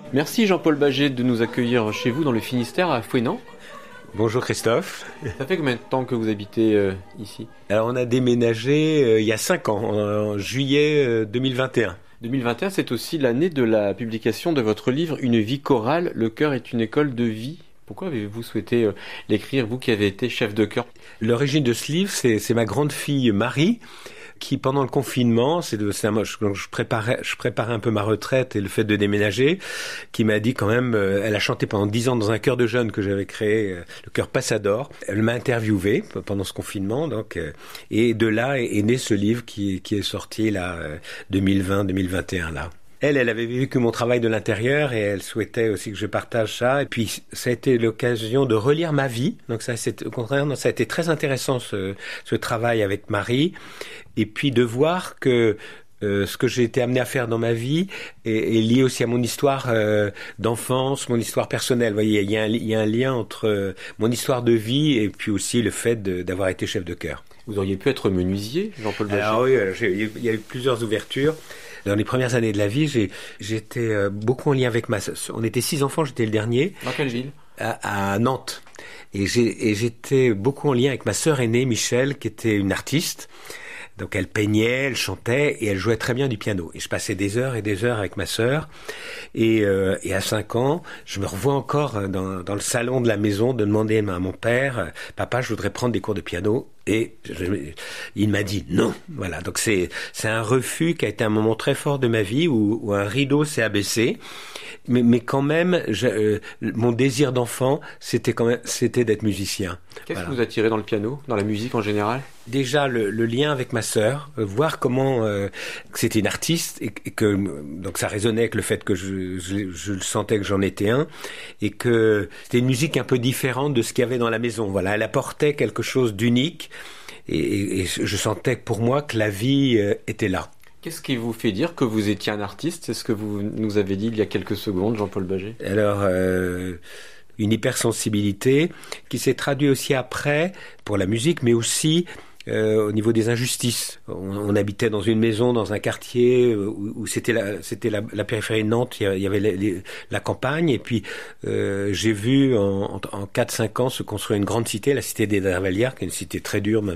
Merci Jean-Paul Baget de nous accueillir chez vous dans le Finistère à Fouesnant. Bonjour Christophe. Ça fait combien de temps que vous habitez ici ? Alors on a déménagé il y a 5 ans, en juillet 2021. 2021, c'est aussi l'année de la publication de votre livre « Une vie chorale, le chœur est une école de vie ». Pourquoi avez-vous souhaité l'écrire, vous qui avez été chef de chœur ? L'origine de ce livre, c'est ma grande fille Marie, qui pendant le confinement, je préparais un peu ma retraite et le fait de déménager, qui m'a dit quand même, elle a chanté pendant 10 ans dans un chœur de jeunes que j'avais créé, le chœur Passador. Elle m'a interviewé pendant ce confinement, donc, et de là est né ce livre qui est sorti là, 2020-2021 là. Elle avait vécu mon travail de l'intérieur et elle souhaitait aussi que je partage ça. Et puis, ça a été l'occasion de relire ma vie. Donc au contraire, ça a été très intéressant ce travail avec Marie. Et puis de voir que ce que j'ai été amené à faire dans ma vie est lié aussi à mon histoire d'enfance, mon histoire personnelle. Vous voyez, il y a un lien entre mon histoire de vie et puis aussi le fait d'avoir été chef de chœur. Vous auriez pu être menuisier, Jean-Paul Baget ? Alors oui, il y a eu plusieurs ouvertures. Dans les premières années de la vie, j'étais beaucoup en lien avec ma sœur. On était 6 enfants, j'étais le dernier. Dans quelle ville ? À Nantes. Et j'étais beaucoup en lien avec ma sœur aînée, Michel, qui était une artiste. Donc elle peignait, elle chantait et elle jouait très bien du piano. Et je passais des heures et des heures avec ma sœur. Et à 5 ans, je me revois encore dans le salon de la maison de demander à mon père, « Papa, je voudrais prendre des cours de piano ». Et il m'a dit non. Voilà. Donc c'est un refus qui a été un moment très fort de ma vie où un rideau s'est abaissé. Mais quand même, mon désir d'enfant, c'était d'être musicien. Qu'est-ce qui vous a attiré dans le piano, dans la musique en général ? Déjà le lien avec ma sœur, voir comment que c'était une artiste et que donc ça résonnait avec le fait que je le sentais que j'en étais un et que c'était une musique un peu différente de ce qu'il y avait dans la maison. Voilà, elle apportait quelque chose d'unique et je sentais pour moi que la vie était là. Qu'est-ce qui vous fait dire que vous étiez un artiste ? C'est ce que vous nous avez dit il y a quelques secondes, Jean-Paul Baget. Alors, une hypersensibilité qui s'est traduite aussi après pour la musique, mais aussi au niveau des injustices. On habitait dans une maison, dans un quartier où c'était la périphérie de Nantes, il y avait la campagne, et puis j'ai vu en 4-5 ans se construire une grande cité, la cité des Dervalières, qui est une cité très dure,